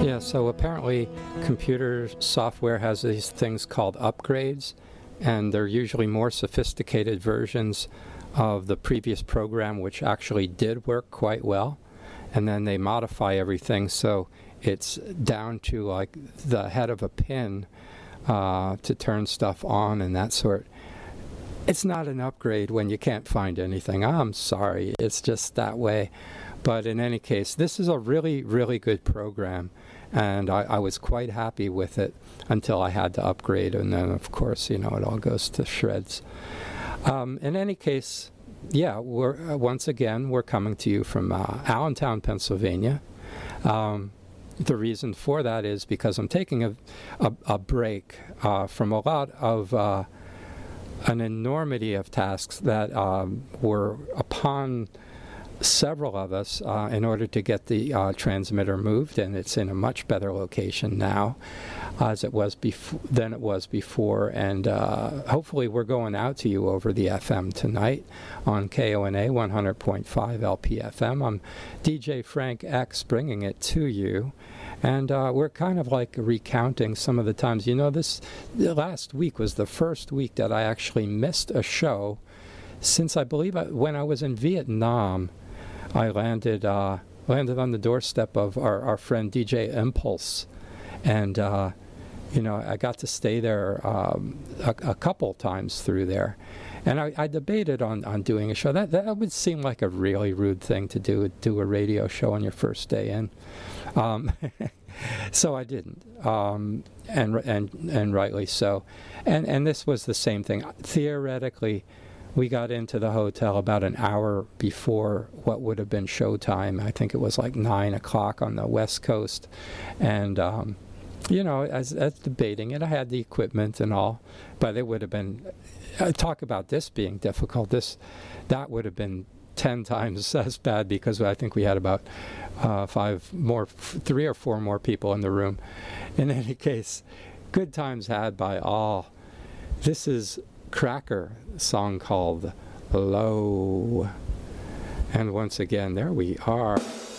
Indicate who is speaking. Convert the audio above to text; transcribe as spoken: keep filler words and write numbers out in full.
Speaker 1: Yeah, so apparently computer software has these things called upgrades, and they're usually more sophisticated versions of the previous program, which actually did work quite well. And then they modify everything so it's down to like the head of a pin uh, to turn stuff on and that sort. It's not an upgrade when you can't find anything. I'm sorry, it's just that way. But in any case, this is a really, really good program, and I, I was quite happy with it until I had to upgrade, and then, of course, you know, it all goes to shreds. Um, in any case, yeah, we're uh, once again, we're coming to you from uh, Allentown, Pennsylvania. Um, the reason for that is because I'm taking a, a, a break uh, from a lot of uh, an enormity of tasks that um, were upon several of us uh, in order to get the uh, transmitter moved, and it's in a much better location now uh, as it was before than it was before, and uh, hopefully we're going out to you over the F M tonight on K O N A one hundred point five L P F M. I'm D J Frank X bringing it to you, and uh, we're kind of like recounting some of the times. You know, this last week was the first week that I actually missed a show since I believe I, when I was in Vietnam. I landed uh, landed on the doorstep of our, our friend D J Impulse, and uh, you know, I got to stay there um, a, a couple times through there, and I, I debated on, on doing a show. That that would seem like a really rude thing to do, do a radio show on your first day in, um, so I didn't, um, and and and rightly so, and and this was the same thing. Theoretically, we got into the hotel about an hour before what would have been showtime. I think it was like nine o'clock on the West Coast. And, um, you know, as, as debating it, I had the equipment and all, but it would have been, uh, talk about this being difficult. This, that would have been ten times as bad because I think we had about uh, five more, f- three or four more people in the room. In any case, good times had by all. This is Cracker, a song called Low. And once again, there we are.